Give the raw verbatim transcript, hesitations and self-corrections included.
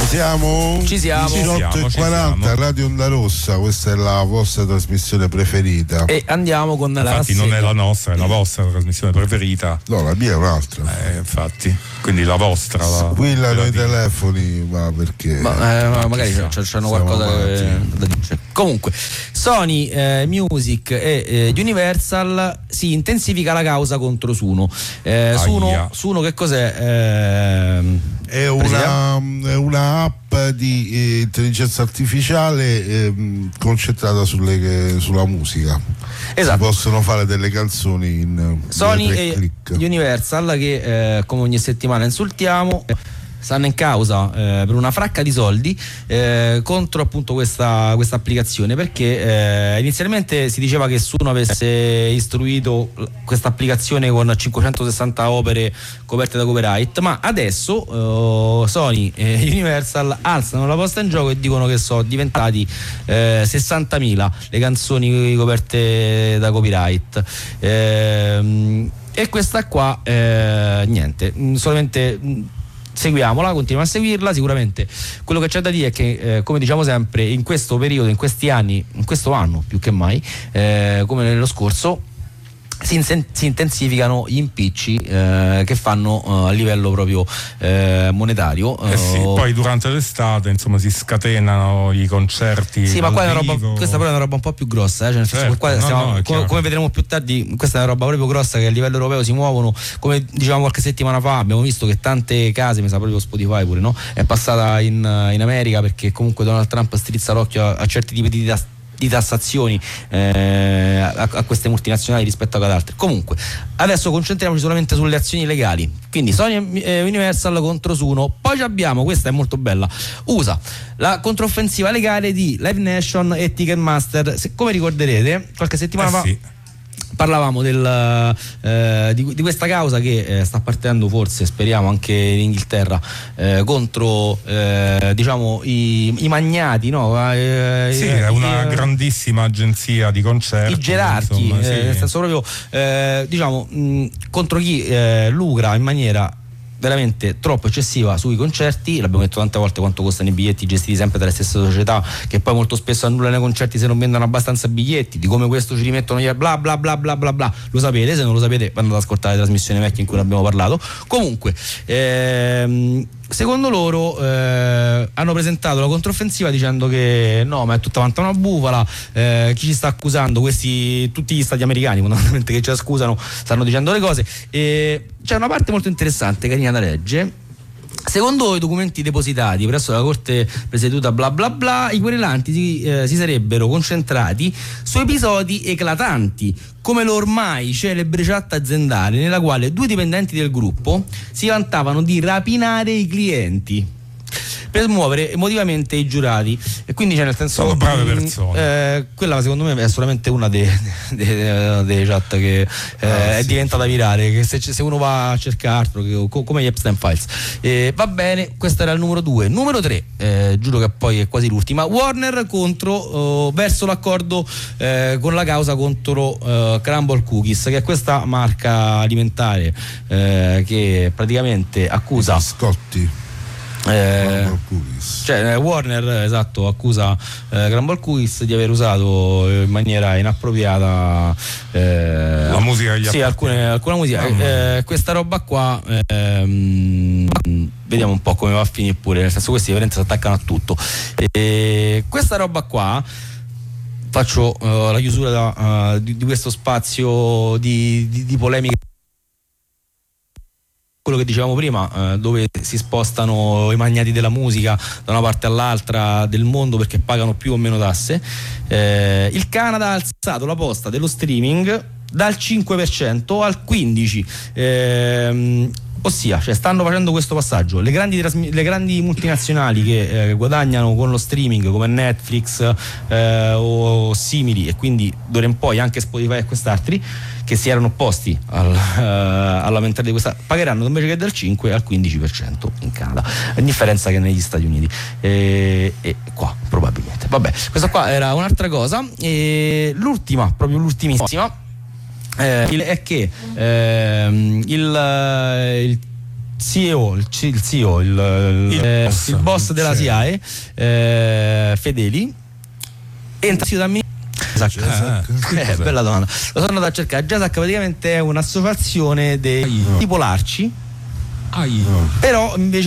siamo? Ci siamo. diciotto e quaranta, Radio Onda Rossa, questa è la vostra trasmissione preferita. E andiamo con la infatti rassegna. non è la nostra, è la vostra trasmissione preferita. No, la mia è un'altra. Eh, infatti, quindi la vostra. La, Squillano i telefoni, ma perché? Ma, eh, ma magari c- c'hanno qualcosa che, da dire. Comunque, Sony eh, Music e eh, Universal si intensifica la causa contro Suno. Eh, Suno, Suno che cos'è? Eh, è una, è una app di eh, intelligenza artificiale eh, concentrata sulle, sulla musica. Esatto. Si possono fare delle canzoni in Sony tre e click. Universal che eh, come ogni settimana insultiamo, stanno in causa eh, per una fracca di soldi eh, contro appunto questa, questa applicazione, perché eh, inizialmente si diceva che Suno avesse istruito questa applicazione con cinquecentosessanta opere coperte da copyright, ma adesso eh, Sony e Universal alzano la posta in gioco e dicono che sono diventati eh, sessantamila le canzoni coperte da copyright. Eh, e questa qua eh, niente, solamente seguiamola, continuiamo a seguirla. Sicuramente quello che c'è da dire è che eh, come diciamo sempre, in questo periodo, in questi anni, in questo anno più che mai, eh, come nello scorso, si, insen- si intensificano gli impicci eh, che fanno uh, a livello proprio eh, monetario. Eh sì, uh, poi durante l'estate insomma si scatenano i concerti. Sì, ma qua è una roba, questa però è una roba un po' più grossa, eh? Cioè nel senso certo, che qua no, stiamo, no, come, come vedremo più tardi, questa è una roba proprio grossa che a livello europeo si muovono, come dicevamo qualche settimana fa, abbiamo visto che tante case, mi sa proprio Spotify pure, no? È passata in, in America perché comunque Donald Trump strizza l'occhio a, a certi tipi di tas- di tassazioni eh, a, a queste multinazionali rispetto ad altre. Comunque adesso concentriamoci solamente sulle azioni legali, quindi Sony e Universal contro Suno. Poi abbiamo, questa è molto bella, U S A, la controffensiva legale di Live Nation e Ticketmaster. Se, come ricorderete qualche settimana eh fa sì. parlavamo del, eh, di, di questa causa che eh, sta partendo, forse speriamo anche in Inghilterra, eh, contro eh, diciamo i, i magnati, no? Eh, sì, eh, è una eh, grandissima agenzia di concerti, i gerarchi, insomma, sì. eh, nel senso proprio eh, diciamo mh, contro chi eh, lucra in maniera veramente troppo eccessiva sui concerti. L'abbiamo detto tante volte quanto costano i biglietti gestiti sempre dalle stesse società, che poi molto spesso annullano i concerti se non vendono abbastanza biglietti, di come questo ci rimettono bla bla bla bla bla bla. Lo sapete, se non lo sapete andate ad ascoltare le trasmissioni vecchie in cui ne abbiamo parlato. Comunque ehm, secondo loro eh, hanno presentato la controffensiva dicendo che no, ma è tutta quanta una bufala, eh, chi ci sta accusando, questi tutti gli stati americani fondamentalmente che ci accusano stanno dicendo le cose. E c'è una parte molto interessante, carina da legge. Secondo i documenti depositati presso la corte presieduta bla bla bla, i querelanti si, eh, si sarebbero concentrati su episodi eclatanti come l'ormai celebre chat aziendale nella quale due dipendenti del gruppo si vantavano di rapinare i clienti per smuovere emotivamente i giurati. E quindi c'è, nel senso, sono brave mh, persone. Eh, quella secondo me è solamente una delle de, de chat che eh, ah, è sì. diventata virale, che se, se uno va a cercare altro che, come gli Epstein Files. Eh, va bene, questo era il numero due. Numero tre, eh, giuro che poi è quasi l'ultima, Warner contro oh, verso l'accordo eh, con la causa contro uh, Crumble Cookies, che è questa marca alimentare eh, che praticamente accusa Scotti Eh, cioè Warner, esatto, accusa eh, Crumble Cookies di aver usato in maniera inappropriata eh, la musica che gli sì, alcune, alcuna musica. Oh, eh, questa roba qua ehm, vediamo un po' come va a finire pure, nel senso questi veramente si attaccano a tutto. E questa roba qua, faccio uh, la chiusura da, uh, di, di questo spazio di, di, di polemiche, quello che dicevamo prima, eh, dove si spostano i magnati della musica da una parte all'altra del mondo perché pagano più o meno tasse. Eh, il Canada ha alzato la posta dello streaming dal cinque per cento al quindici per cento, ehm, ossia, cioè, stanno facendo questo passaggio. Le grandi, trasmi- le grandi multinazionali che eh, guadagnano con lo streaming come Netflix eh, o simili, e quindi d'ora in poi anche Spotify e quest'altri che si erano opposti al, uh, all'aumentare di questa, pagheranno invece che dal cinque al quindici per cento in Canada, a differenza che negli Stati Uniti e, e qua probabilmente. Vabbè, questa qua era un'altra cosa. E l'ultima, proprio l'ultimissima, eh, è che eh, il, il C E O, il, il C E O, il, il, Il eh, boss. il boss della Sì. SIAE, eh, Fedeli, entra da me. Esatto. Ah, che Eh, cos'è? bella domanda. Lo sono andato a cercare. Jasac praticamente è un'associazione dei tipo l'Arci, Ai. però invece